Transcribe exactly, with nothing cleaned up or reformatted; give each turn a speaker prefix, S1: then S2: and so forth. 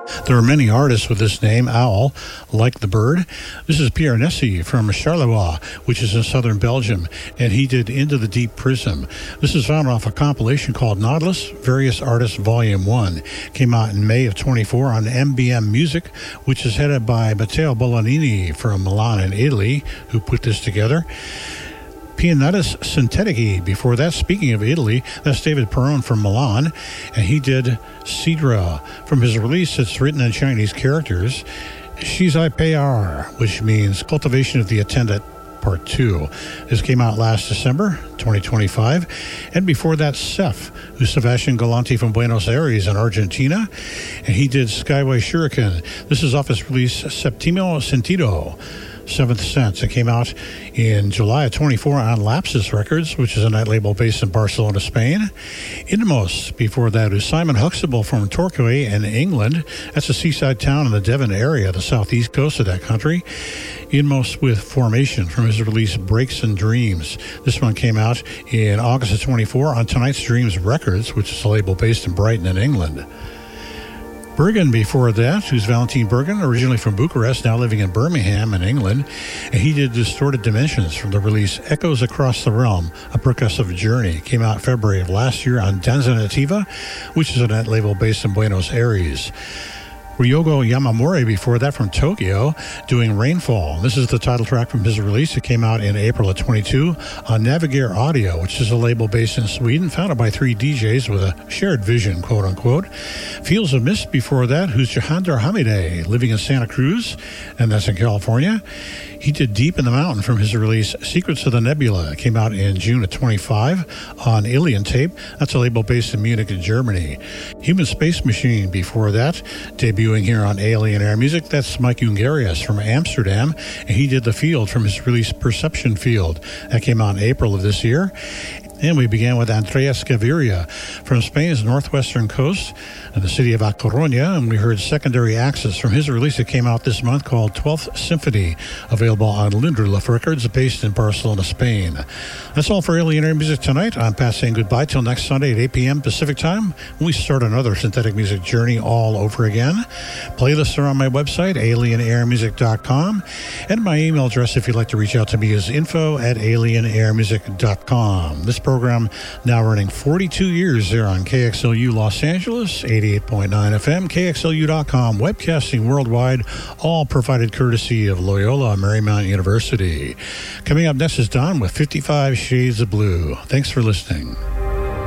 S1: There are many artists with this name, Owl, like the bird. This is Pierre Nessie from Charleroi, which is in southern Belgium, and he did Into the Deep Prism. This is found off a compilation called Nautilus, Various Artists Volume one. Came out in May of twenty-four on M B M Music, which is headed by Matteo Bolognini from Milan in Italy, who put this together. Pianatus Syntetici. Before that, speaking of Italy, that's David Perron from Milan, and he did Sidra. From his release, it's written in Chinese characters, Shizai Payar, which means Cultivation of the Attendant, Part two. This came out last December, twenty twenty-five. And before that, Ceph, who's Sebastian Galanti from Buenos Aires in Argentina, and he did Skyway Shuriken. This is off his release, Septimo Sentido, Seventh Sense. It came out in July of twenty-four on Lapsus Records, which is a night label based in Barcelona, Spain. Inmos, before that, is Simon Huxtable from Torquay in England. That's a seaside town in the Devon area, the southeast coast of that country. Inmos with Formation from his release Breaks and Dreams. This one came out in August of twenty-four on Tonight's Dreams Records, which is a label based in Brighton in England. Bergen before that, who's Valentin Bergen, originally from Bucharest, now living in Birmingham in England. And he did Distorted Dimensions from the release Echoes Across the Realm, a percussive journey. Came out February of last year on Danza Nativa, which is a net label based in Buenos Aires. Ryogo Yamamori before that from Tokyo, doing Rainfall. This is the title track from his release. It came out in April of twenty-two on Navigator Audio, which is a label based in Sweden, founded by three D Js with a shared vision, quote-unquote. Fields of Mist before that, who's Jahandar Hamideh, living in Santa Cruz, and that's in California. He did Deep in the Mountain from his release Secrets of the Nebula. It came out in June of twenty-five on Alien Tape. That's a label based in Munich, Germany. Human Space Machine before that, debuting here on Alien Air Music. That's Mike Ungarius from Amsterdam, and he did The Field from his release Perception Field. That came out in April of this year. And we began with Andreas Gaviria from Spain's northwestern coast in the city of A Coruña, and we heard Secondary Axis from his release that came out this month called twelfth Symphony, available on Linderlof Records, based in Barcelona, Spain. That's all for Alien Air Music tonight. I'm Pat saying goodbye till next Sunday at eight p.m. Pacific Time, when we start another synthetic music journey all over again. Playlists are on my website, alien air music dot com, and my email address, if you'd like to reach out to me, is info at alien air music dot com. This program now running forty-two years there on K X L U Los Angeles, eighty-eight point nine F M, K X L U dot com, webcasting worldwide, all provided courtesy of Loyola Marymount University. Coming up next is Don with fifty-five Shades of Blue. Thanks for listening.